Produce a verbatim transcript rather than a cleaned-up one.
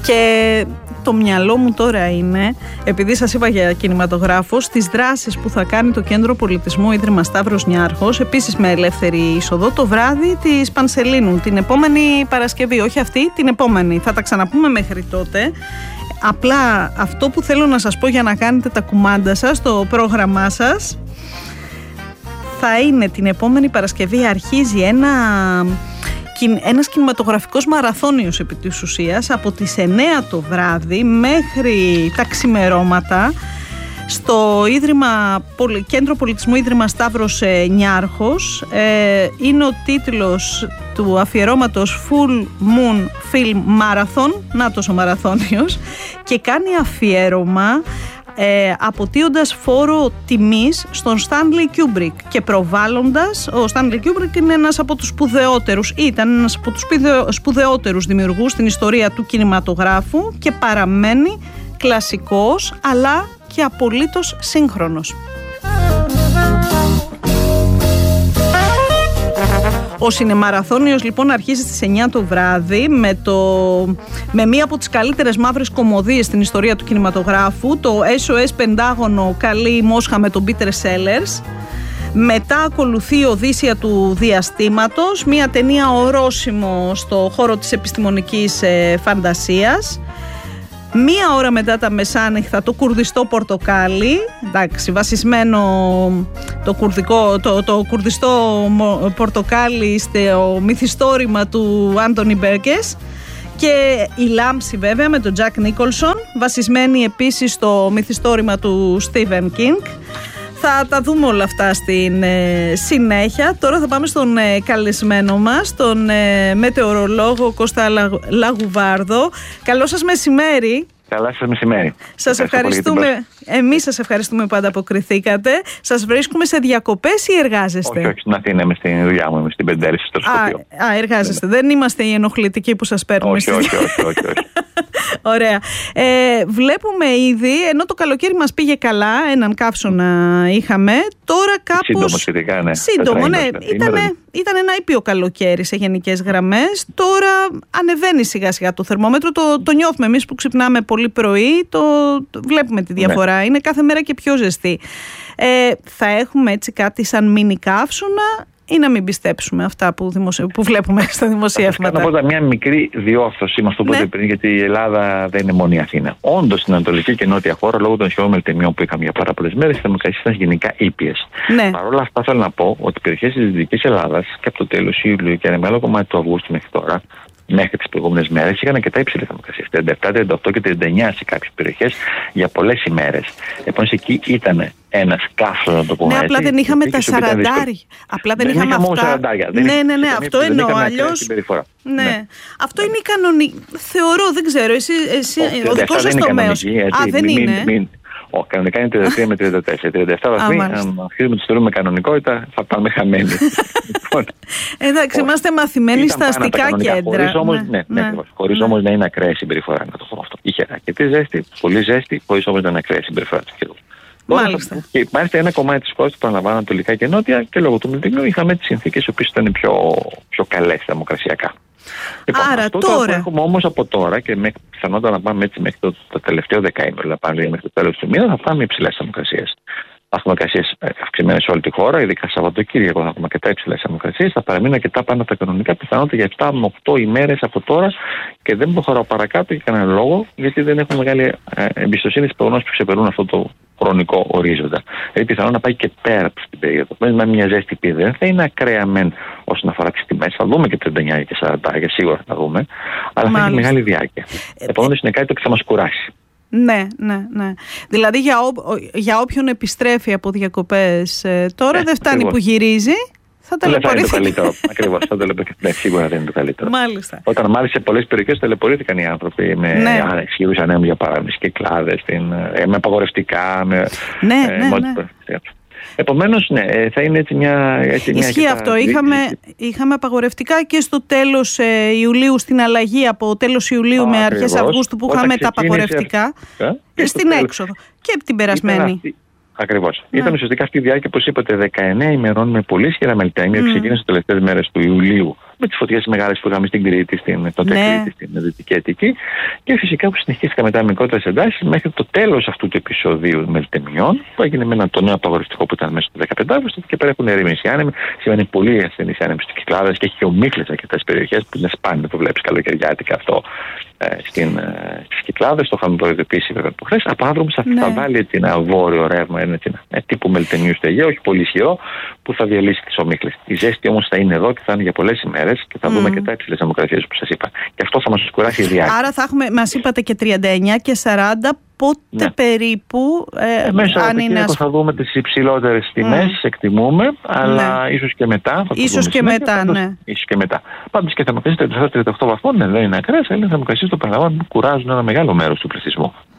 Και το μυαλό μου τώρα είναι, επειδή σας είπα για κινηματογράφο, στις δράσεις που θα κάνει το Κέντρο Πολιτισμού Ίδρυμα Σταύρος Νιάρχος, επίσης με ελεύθερη είσοδο, το βράδυ της Πανσελίνου, την επόμενη Παρασκευή. Όχι αυτή, την επόμενη. Θα τα ξαναπούμε μέχρι τότε. Απλά αυτό που θέλω να σας πω για να κάνετε τα κουμάντα σας, το πρόγραμμά σας, θα είναι την επόμενη Παρασκευή. Αρχίζει ένα... ένας κινηματογραφικός μαραθώνιος επί της ουσίας από τις εννέα το βράδυ μέχρι τα ξημερώματα στο Ίδρυμα, Κέντρο Πολιτισμού Ίδρυμα Σταύρος Νιάρχος. Ε, είναι ο τίτλος του αφιερώματος Full Moon Film Marathon, νάτος ο μαραθώνιος, και κάνει αφιέρωμα Ε, αποτείοντας φόρο τιμής στον Στάνλι Κιούμπρικ και προβάλλοντας, ο Στάνλι Κιούμπρικ είναι ένας από τους σπουδαιότερους, ήταν ένας από τους σπουδαιότερους δημιουργούς στην ιστορία του κινηματογράφου και παραμένει κλασικός αλλά και απολύτως σύγχρονος. Ο Σινεμαραθώνιος λοιπόν αρχίζει στις εννιά το βράδυ με, το, με μία από τις καλύτερες μαύρες κωμωδίες στην ιστορία του κινηματογράφου, το ες ο ες Πεντάγωνο Καλή Μόσχα με τον Πίτερ Σέλερς. Μετά ακολουθεί η Οδύσσεια του Διαστήματος, μία ταινία ορόσημο στο χώρο της επιστημονικής ε, φαντασίας. Μία ώρα μετά τα μεσάνυχτα το κουρδιστό πορτοκάλι, εντάξει, βασισμένο το, κουρδικό, το, το κουρδιστό πορτοκάλι στο μυθιστόρημα του Άντονι Μπέρκες, και η Λάμψη βέβαια με τον Τζακ Νίκολσον, βασισμένη επίσης στο μυθιστόρημα του Στίβεν Κίνγκ. Θα τα δούμε όλα αυτά στην ε, συνέχεια. Τώρα θα πάμε στον ε, καλεσμένο μας, τον ε, μετεωρολόγο Κώστα Λαγουβάρδο. Καλό σας μεσημέρι. Καλά σας μεσημέρι. Σας ευχαριστούμε. Εμείς σας ευχαριστούμε που ανταποκριθήκατε. Σας βρίσκουμε σε διακοπές ή εργάζεστε? Όχι, όχι, στην Αθήνα, είμαι στην δουλειά μου, είμαι στην Πεντέρηση στο Σκοπίο. Α, α, εργάζεστε. Δεν είμαστε οι ενοχλητικοί που σας παίρνουμε. Όχι, όχι, όχι, όχι, όχι. Ωραία. Ε, βλέπουμε ήδη, ενώ το καλοκαίρι μας πήγε καλά, έναν καύσωνα είχαμε, τώρα κάπως... Σύντομο σχετικά, ναι. Σύντομο, ναι. Ήτανε, ήταν ένα ήπιο καλοκαίρι σε γενικές γραμμές. Τώρα ανεβαίνει σιγά σιγά το θερμόμετρο. Το, το νιώθουμε εμείς που ξυπνάμε πολύ πρωί, το, το βλέπουμε τη διαφορά. Ναι. Είναι κάθε μέρα και πιο ζεστή. Ε, θα έχουμε έτσι κάτι σαν μίνι καύσωνα ή να μην πιστέψουμε αυτά που, δημοσιο... που βλέπουμε στα δημοσιεύματα? Θα πω μια μικρή διόρθωση με αυτό που είπατε πριν, γιατί η Ελλάδα δεν είναι μόνο η Αθήνα. Όντως στην Ανατολική και Νότια χώρα, λόγω των χειρών μελτεμιών που είχαμε για πάρα πολλές μέρες, οι θερμοκρασίες ήταν γενικά ήπιες. Ναι. Παρ' όλα αυτά, θέλω να πω ότι οι περιοχές της Δυτικής Ελλάδας και από το τέλος Ιουλίου και ένα μεγάλο κομμάτι του Αυγούστου μέχρι τώρα, μέχρι τις προηγούμενες μέρες, είχαν αρκετά υψηλή θερμοκρασία. τριάντα επτά, τριάντα οκτώ και τριάντα εννιά σε κάποιες περιοχές για πολλές ημέρες. Επομένως εκεί ήταν ένας καύσωνας, να το πούμε. Ναι, απλά δεν είχαμε τα σαραντάρια. Απλά δεν, δεν είχαμε αυτά. Ναι, ναι, ναι, ναι, αυτό εννοώ. Αλλιώς. Ναι. ναι. Αυτό είναι η κανονική. Θεωρώ, δεν ξέρω. Εσύ, εσύ, ο δικός σας τομέας. Α, δεν είναι. Ο, κανονικά είναι τριάντα τρία με τριάντα τέσσερα. τριάντα επτά βαθμοί, αν αρχίσουμε να τους θεωρούμε κανονικότητα, θα πάμε χαμένοι. Εντάξει, είμαστε μαθημένοι στα αστικά κέντρα. Χωρίς όμως, ναι, ναι, ναι, χωρίς ναι. όμως να είναι ακραία συμπεριφορά. Να το πω αυτό. Είχε αρκετή ζέστη, πολύ ζέστη, χωρίς όμως να είναι ακραία συμπεριφορά του καιρού. Μάλιστα. Και μάλιστα ένα κομμάτι της χώρας που παραλαμβάνω ανατολικά και νότια, και λόγω του μελτεμιού είχαμε τις συνθήκες οι οποίες ήταν πιο, πιο καλές θερμοκρασιακά. Λοιπόν, άρα αυτό τώρα. Το έχουμε όμως από τώρα και μέχρι, πιθανότατα να πάμε έτσι μέχρι το, το τελευταίο δεκαήμερο, δηλαδή πάμε μέχρι το τέλος του μήνα, θα πάμε υψηλές θερμοκρασίες. Θα έχουμε θερμοκρασίες αυξημένες σε όλη τη χώρα, ειδικά Σαββατοκύριακο θα έχουμε αρκετά υψηλές θερμοκρασίες. Θα παραμείνουν αρκετά πάνω από τα κανονικά, πιθανότατα για επτά με οκτώ ημέρες από τώρα, και δεν προχωράω παρακάτω για κανένα λόγο, γιατί δεν έχουμε μεγάλη εμπιστοσύνη στις προγνώσεις που ξεπερνούν αυτό το χρονικό ορίζοντα. Δηλαδή πιθανόν να πάει και πέρα από την περίοδο. Με μια ζέστη πίδα δεν θα είναι ακραία μεν όσον αφορά τις τιμές. Θα δούμε και τριάντα εννιά και σαράντα, και σίγουρα θα δούμε, αλλά Μάλιστα. θα έχει μεγάλη διάρκεια. Επομένως είναι κάτι που θα μας κουράσει. Ναι, ναι, ναι. Δηλαδή για, ό, για όποιον επιστρέφει από διακοπές ε, τώρα, ναι, δεν φτάνει ακριβώς. που γυρίζει, θα ταλαιπωρηθεί. Δεν θα είναι το καλύτερο. Ακριβώς, θα ταλαιπωρηθεί. Ναι, σίγουρα δεν είναι το καλύτερο. Μάλιστα. Όταν μάλιστα σε πολλές περιοχές ταλαιπωρήθηκαν οι άνθρωποι με ναι. ισχυρούς ανέμους, για παράδειγμα, κυκλάδες, με απαγορευτικά. Με, ναι, ε, ναι, ναι. Επομένως, ναι, θα είναι έτσι μια... Έτσι μια Ισχύει αυτό. Είχαμε, είχαμε απαγορευτικά και στο τέλος ε, Ιουλίου, στην αλλαγή από τέλος Ιουλίου Α, με αρχές ακριβώς. Αυγούστου που είχαμε τα απαγορευτικά ε, και στην τέλος. Έξοδο. Και την περασμένη. Ακριβώς. Ναι. Ήταν ουσιαστικά αυτή η διάρκεια, όπως είπατε, δεκαεννέα ημερών με πολύ ισχυρά μελτέμια. Mm. Ξεκίνησε τις τελευταίες μέρες του Ιουλίου με τις φωτιές μεγάλες που είχαμε στην Κρήτη, στην Νότια Ναι. Κρήτη, στην Δυτική Αττική, και φυσικά που συνεχίστηκαν μετά με μικρότερες εντάσεις μέχρι το τέλος αυτού του επεισοδίου μελτεμιών, που έγινε με ένα το νέο απαγορευτικό που ήταν μέσα στο δεκαπέντε Αυγούστου, και πέρα έχουν ερήμηνες οι άνεμοι. Σημαίνει πολύ ασθενείς άνεμοι στις Κυκλάδες και έχει και ομίχλες σε αρκετές περιοχές που είναι σπάνιο να το βλέπεις καλοκαιριάτικα αυτό ε, στην, ε, στις Κυκλάδες. Το είχαμε προειδοποιήσει βέβαια από χθες. Από άδρομους θα, Ναι. θα βάλει έτσι ένα βόρειο ρεύμα, ένα, έτσι, ένα τύπου μελτεμιού στο Αιγαίο, όχι πολύ ισχυρό, που θα διαλύσει τις ομίχλες. Η ζέστη όμως θα είναι εδώ και θα είναι για πολλές ημέρες και θα mm. δούμε και τα υψηλές θερμοκρασίες που σας είπα. Και αυτό θα μας κουράσει ιδιαίτερα. Άρα θα έχουμε, μας είπατε, και τριάντα εννιά και σαράντα. Πότε ναι. περίπου, ε, ε, μέσα αν είναι ασ... θα δούμε τις υψηλότερες τιμές, mm. εκτιμούμε, αλλά ναι. ίσως και μετά. Θα ίσως και μετά, πάντως, ναι. Ίσως και μετά. Πάντως και θερμοκρασίες τριάντα επτά τριάντα οκτώ βαθμών, ναι, δεν είναι ακραίες, αλλά είναι θερμοκρασίες στο Παναγιώτο που κουράζουν ένα μεγάλο μέρος του πληθυσμού.